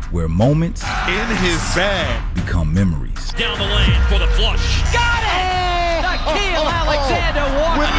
where moments in his bag become memories. Down the lane for the flush. Got it! Nickeil Alexander Walker.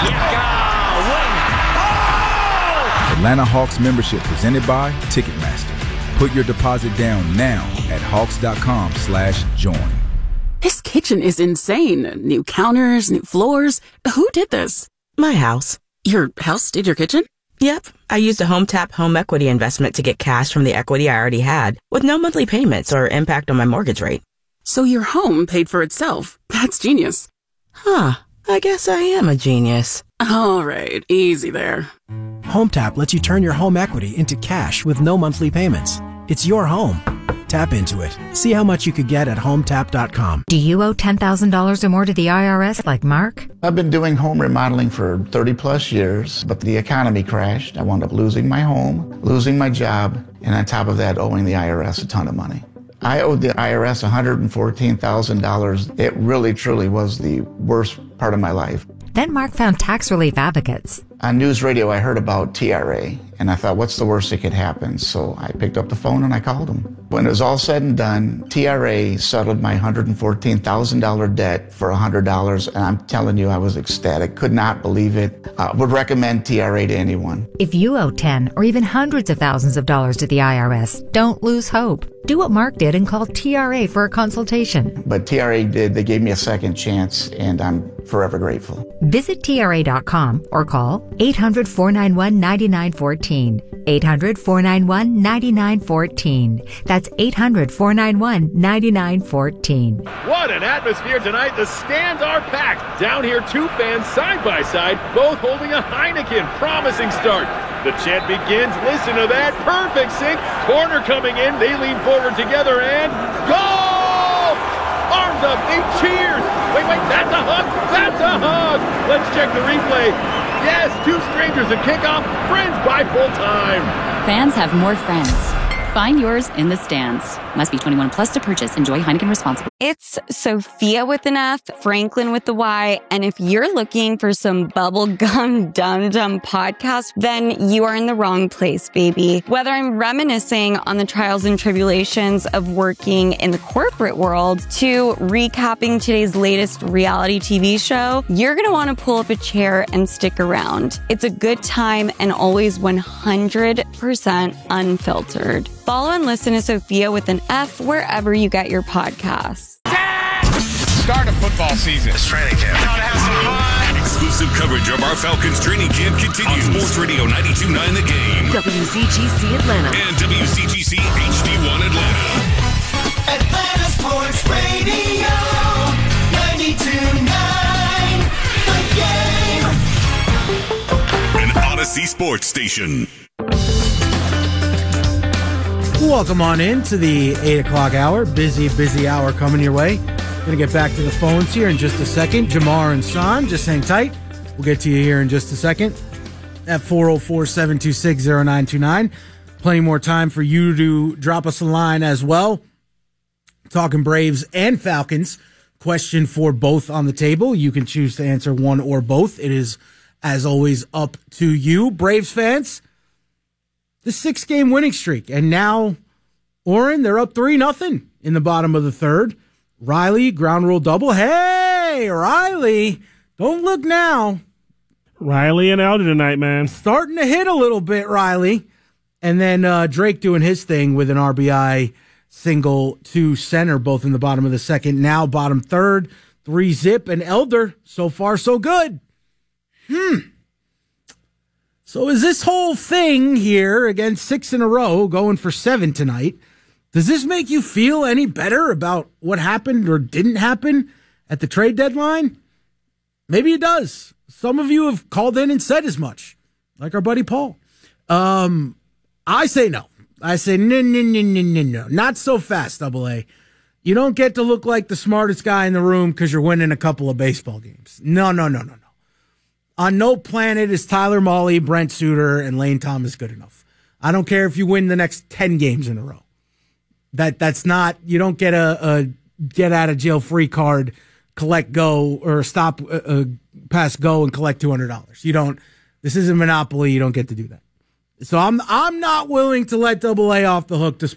Atlanta Hawks membership presented by Ticketmaster. Put your deposit down now at hawks.com/join. This kitchen is insane. New counters, new floors. Who did this? My house. Your house did your kitchen? Yep. I used a HomeTap home equity investment to get cash from the equity I already had, with no monthly payments or impact on my mortgage rate. So your home paid for itself. That's genius. Huh. I guess I am a genius. All right. Easy there. HomeTap lets you turn your home equity into cash with no monthly payments. It's your home. Tap into it. See how much you could get at HomeTap.com. Do you owe $10,000 or more to the IRS like Mark? I've been doing home remodeling for 30 plus years, but the economy crashed. I wound up losing my home, losing my job, and on top of that, owing the IRS a ton of money. I owed the IRS $114,000. It really, truly was the worst part of my life. Then Mark found tax relief advocates. On news radio, I heard about TRA, and I thought, what's the worst that could happen? So I picked up the phone and I called them. When it was all said and done, TRA settled my $114,000 debt for $100, and I'm telling you, I was ecstatic. Could not believe it. Would recommend TRA to anyone. If you owe 10 or even hundreds of thousands of dollars to the IRS, don't lose hope. Do what Mark did and call TRA for a consultation. But TRA did. They gave me a second chance, and I'm forever grateful. Visit TRA.com or call 800-491-9914. 800-491-9914. That's 800-491-9914. What an atmosphere tonight. The stands are packed. Down here, two fans side by side, both holding a Heineken. Promising start. The chant begins. Listen to that. Perfect sync. Corner coming in. They lean forward together and goal! Arms up. They cheers. Wait, that's a hug. That's a hug. Let's check the replay. Yes, two strangers at kickoff. Friends by full time. Fans have more friends. Find yours in the stands. Must be 21 plus to purchase. Enjoy Heineken responsibly. It's Sophia with an F, Franklin with the Y, and if you're looking for some bubblegum dum-dum podcast, then you are in the wrong place, baby. Whether I'm reminiscing on the trials and tribulations of working in the corporate world to recapping today's latest reality TV show, you're going to want to pull up a chair and stick around. It's a good time and always 100% unfiltered. Follow and listen to Sophia with an F wherever you get your podcasts. Start of football season. It's training camp. Gotta have some fun. Exclusive coverage of our Falcons training camp continues. On Sports Radio 92.9 The Game. WZGC Atlanta. And WZGC HD1 Atlanta. Atlanta Sports Radio 92.9 The Game. An Odyssey Sports Station. Welcome on in to the 8 o'clock hour. Busy hour coming your way. Going to get back to the phones here in just a second. Jamar and Son, just hang tight. We'll get to you here in just a second at 404-726-0929. Plenty more time for you to drop us a line as well. Talking Braves and Falcons. Question for both on the table. You can choose to answer one or both. It is, as always, up to you. Braves fans, the 6-game winning streak. And now, Oren, they're up 3-0 in the bottom of the third. Riley, ground rule double. Hey, Riley, don't look now. Riley and Elder tonight, man. Starting to hit a little bit, Riley. And then Drake doing his thing with an RBI single to center, both in the bottom of the second. Now bottom third, 3-zip. And Elder, so far so good. So is this whole thing here, again, 6 in a row, going for 7 tonight, does this make you feel any better about what happened or didn't happen at the trade deadline? Maybe it does. Some of you have called in and said as much, like our buddy Paul. I say no. I say no. Not so fast, AA. You don't get to look like the smartest guy in the room because you're winning a couple of baseball games. No. On no planet is Tyler Mahle, Brent Suter, and Lane Thomas good enough. I don't care if you win the next 10 games in a row. That's not, you don't get a get out of jail free card, collect go, or stop, pass go and collect $200. You don't, this isn't Monopoly. You don't get to do that. So I'm not willing to let AA off the hook